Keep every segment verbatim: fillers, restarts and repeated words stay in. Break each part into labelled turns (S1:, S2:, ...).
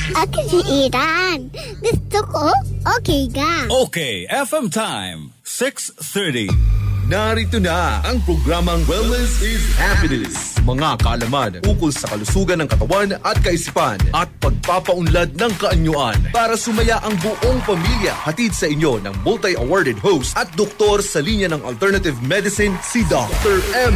S1: Ako si Iran. Gusto ko, okay ka.
S2: Okay, F M time, six thirty.
S3: Narito na ang programang Wellness is Happiness. Mga kaalaman ukol sa kalusugan ng katawan at kaisipan at pagpapaunlad ng kaanyuan para sumaya ang buong pamilya. Hatid sa inyo ng multi-awarded host at doktor sa linya ng alternative medicine, si Doctor M.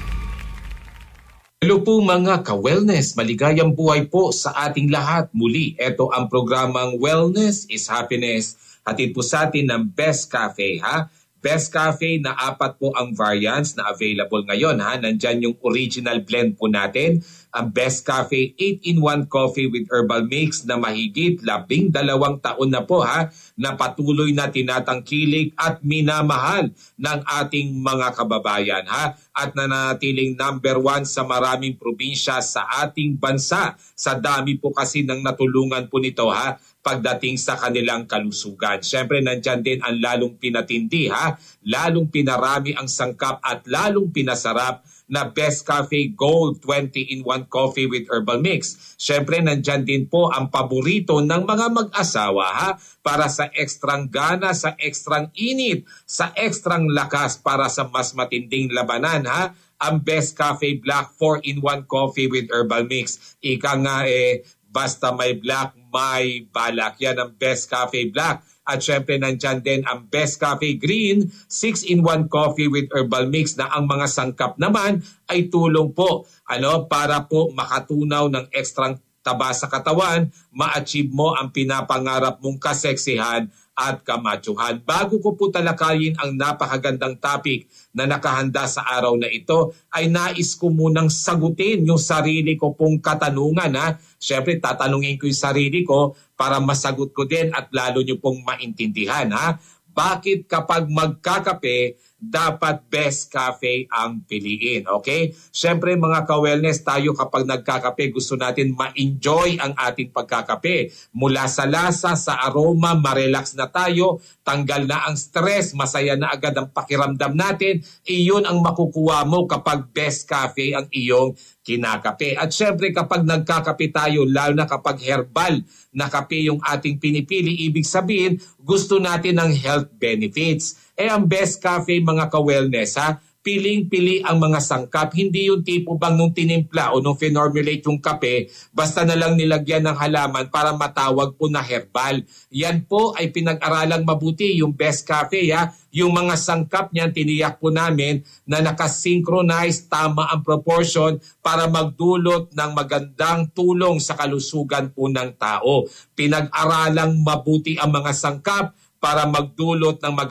S4: Hello po mga ka-wellness, maligayang buhay po sa ating lahat. Muli, ito ang programang Wellness is Happiness. Hatid po sa atin ng Best Cafe, ha? Best Cafe na apat po ang variants na available ngayon, ha? Nandyan yung original blend po natin. Ang Best Cafe eight in one coffee with herbal mix na mahigit labing dalawang taon na po, ha? Na patuloy na tinatangkilik at minamahal ng ating mga kababayan, ha? At nanatiling number one sa maraming probinsya sa ating bansa. Sa dami po kasi ng natulungan po nito, ha? Pagdating sa kanilang kalusugan. Siyempre, nandyan din ang lalong pinatindi, ha? Lalong pinarami ang sangkap at lalong pinasarap na Best Cafe Gold twenty in one coffee with herbal mix. Siyempre, nandyan din po ang paborito ng mga mag-asawa, ha? Para sa ekstrang gana, sa ekstrang init, sa ekstrang lakas para sa mas matinding labanan, ha? Ang Best Cafe Black four in one coffee with herbal mix. Ika nga eh, basta may black, may balak. Yan ang Best Cafe Black. At syempre nandyan din ang Best Cafe Green six in one coffee with herbal mix na ang mga sangkap naman ay tulong po ano para po makatunaw ng ekstrang taba sa katawan, ma-achieve mo ang pinapangarap mong kaseksihan at kamatsuhan. Bago ko po talakayin ang napakagandang topic na nakahanda sa araw na ito, ay nais ko munang sagutin yung sarili ko pong katanungan. Ha? Siyempre, tatanungin ko yung sarili ko para masagot ko din at lalo nyo pong maintindihan. Ha? Bakit kapag magkakape, dapat Best Cafe ang piliin? Okay? Siyempre mga ka-wellness, tayo kapag nagkakape, gusto natin ma-enjoy ang ating pagkakape. Mula sa lasa, sa aroma, ma-relax na tayo, tanggal na ang stress, masaya na agad ang pakiramdam natin. Iyon ang makukuha mo kapag Best Cafe ang iyong kinakape. At syempre kapag nagkakape tayo, lalo na kapag herbal na kape yung ating pinipili, ibig sabihin gusto natin ng health benefits. Eh ang Best Cafe mga ka-wellness, ha? Piling-pili ang mga sangkap. Hindi yung tipo bang nung tinimpla o nung finormulate yung kape, basta na lang nilagyan ng halaman para matawag po na herbal. Yan po ay pinag-aralang mabuti yung Best Cafe, ha? Yung mga sangkap niyan, tiniyak po namin na nakasynchronize, tama ang proportion para magdulot ng magandang tulong sa kalusugan po ng tao. Pinag-aralang mabuti ang mga sangkap para magdulot ng mag